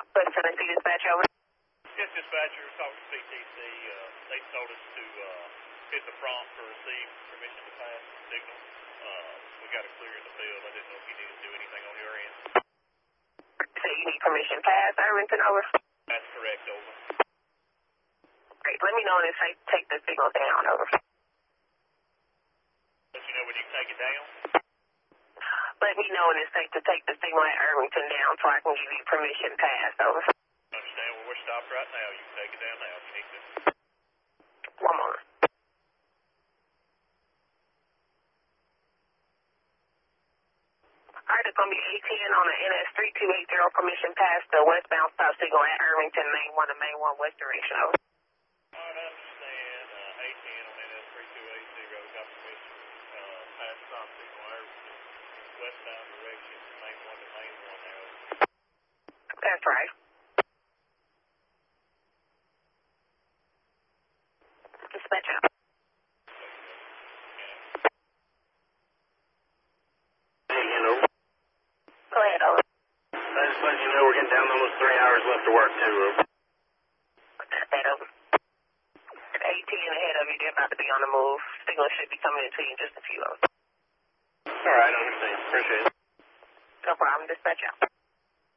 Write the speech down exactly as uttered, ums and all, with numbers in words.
West Tennessee Dispatch, over. Yes, dispatcher, talking to C T C. Uh, they told us to uh, hit the prompt to receive permission to pass the signal. Uh, we got it clear in the field. I didn't know if you needed to do anything on your end. So you need permission pass, Irvington, over? That's correct, over. Great, let me know when it's safe to take the signal down, over. Let you know when you can take it down? Let me know when it's safe to take the signal at Irvington down so I can give you permission pass, over. Understand? Well, we're stopped right now. You can take it down now if you need to. One moment. All right, it's going to be A ten on the N S three two eight zero, permission pass the westbound stop signal at Irvington, Main one to Main one, west direction, over. All right, I understand. Uh, A ten on N S three two eight zero, got permission uh, pass stop signal Irvington, westbound direction, Main one to Main one now. That's right. Dispatch out. Hey, hello. Go ahead, over. I just let you know we're getting down to almost three hours left to work, too, over. That's that, over. At A ten ahead of you, they're about to be on the move. Signal should be coming into you in just a few hours. All right, I understand. Appreciate it. No problem. Dispatch out.